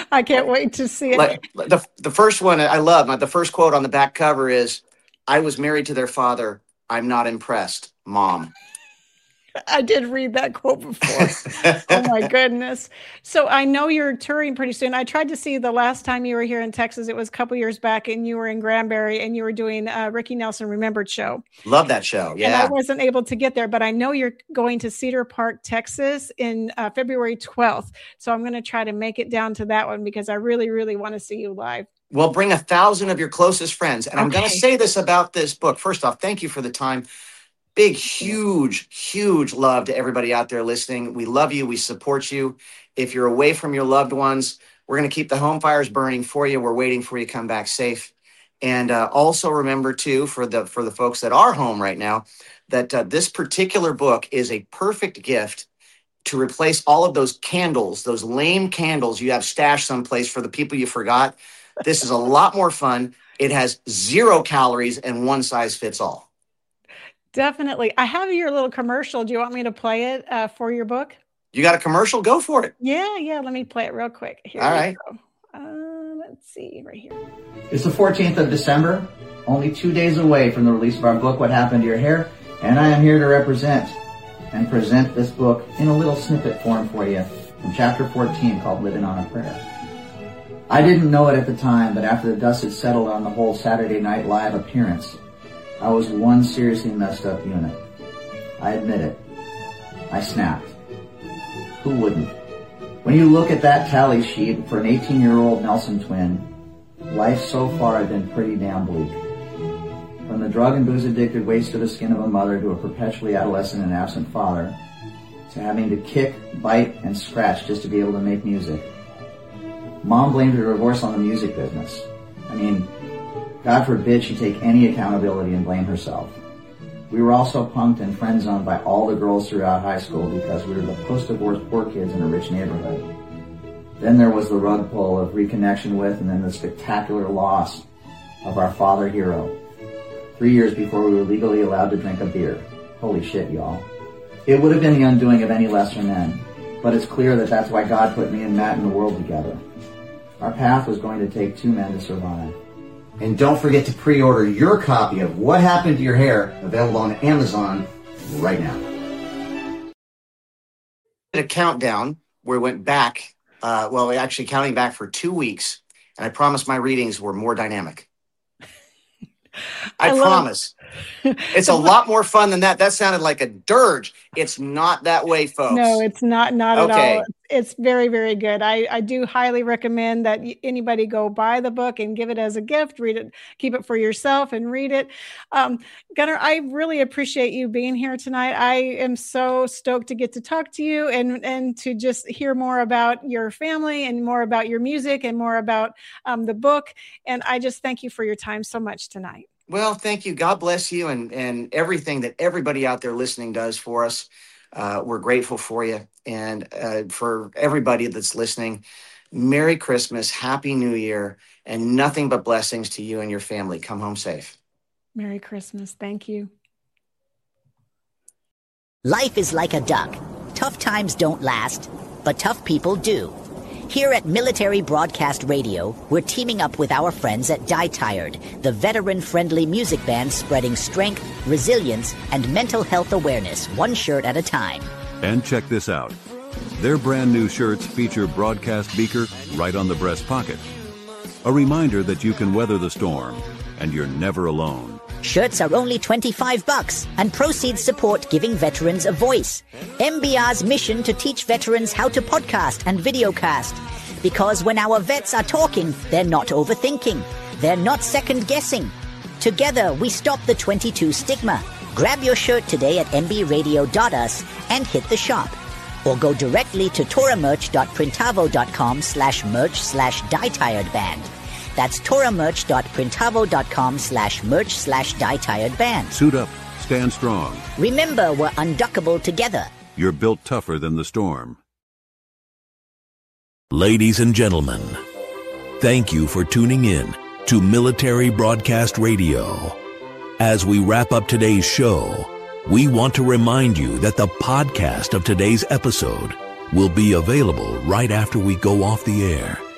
I can't wait to see it. Like the first one I love. The first quote on the back cover is, "I was married to their father. I'm not impressed, Mom." I did read that quote before. Oh my goodness. So I know you're touring pretty soon. I tried to see the last time you were here in Texas. It was a couple years back, and you were in Granbury, and you were doing Ricky Nelson Remembered show. Love that show. Yeah. And I wasn't able to get there, but I know you're going to Cedar Park, Texas in February 12th. So I'm going to try to make it down to that one because I really, really want to see you live. Well, bring 1,000 of your closest friends. And I'm going to say this about this book. First off, thank you for the time. Big, huge love to everybody out there listening. We love you. We support you. If you're away from your loved ones, we're going to keep the home fires burning for you. We're waiting for you to come back safe. And also remember, too, for the folks that are home right now, that this particular book is a perfect gift to replace all of those candles, those lame candles you have stashed someplace for the people you forgot. This is a lot more fun. It has 0 calories and one size fits all. Definitely. I have your little commercial. Do you want me to play it for your book? You got a commercial? Go for it. Yeah. Let me play it real quick. Here All right. Go. Let's see right here. It's the 14th of December, only 2 days away from the release of our book, What Happened to Your Hair, and I am here to represent and present this book in a little snippet form for you from chapter 14 called Living on a Prayer. I didn't know it at the time, but after the dust had settled on the whole Saturday Night Live appearance, I was one seriously messed up unit. I admit it. I snapped. Who wouldn't? When you look at that tally sheet for an 18-year-old Nelson twin, life so far had been pretty damn bleak. From the drug and booze-addicted waste-to-the-skin of a mother to a perpetually adolescent and absent father, to having to kick, bite, and scratch just to be able to make music. Mom blamed her divorce on the music business. I mean, God forbid she take any accountability and blame herself. We were also punked and friend-zoned by all the girls throughout high school because we were the post-divorce poor kids in a rich neighborhood. Then there was the rug pull of reconnection with and then the spectacular loss of our father hero. 3 years before we were legally allowed to drink a beer. Holy shit, y'all. It would have been the undoing of any lesser men, but it's clear that that's why God put me and Matt in the world together. Our path was going to take 2 men to survive. And don't forget to pre-order your copy of What Happened to Your Hair, available on Amazon right now. A countdown where we went back, we actually counting back for 2 weeks, and I promised my readings were more dynamic. I promise. It's a lot more fun than that. That sounded like a dirge. It's not that way, folks. No, it's not at all. It's very, very good. I do highly recommend that anybody go buy the book and give it as a gift, read it, keep it for yourself and read it. Gunnar, I really appreciate you being here tonight. I am so stoked to get to talk to you and to just hear more about your family and more about your music and more about the book. And I just thank you for your time so much tonight. Well, thank you. God bless you and everything that everybody out there listening does for us. We're grateful for you. And for everybody that's listening, Merry Christmas, Happy New Year, and nothing but blessings to you and your family. Come home safe. Merry Christmas. Thank you. Life is like a duck. Tough times don't last, but tough people do. Here at Military Broadcast Radio, we're teaming up with our friends at Die Tired, the veteran-friendly music band spreading strength, resilience, and mental health awareness one shirt at a time. And check this out. Their brand new shirts feature broadcast beaker right on the breast pocket. A reminder that you can weather the storm, and you're never alone. Shirts are only $25, and proceeds support giving veterans a voice. MBR's mission to teach veterans how to podcast and videocast. Because when our vets are talking, they're not overthinking. They're not second-guessing. Together, we stop the 22 stigma. Grab your shirt today at mbradio.us and hit the shop. Or go directly to toramerch.printavo.com/merch/dietiredband. That's toramerch.printavo.com/merch/dietiredband. Suit up. Stand strong. Remember, we're unduckable together. You're built tougher than the storm. Ladies and gentlemen, thank you for tuning in to Military Broadcast Radio. As we wrap up today's show, we want to remind you that the podcast of today's episode will be available right after we go off the air.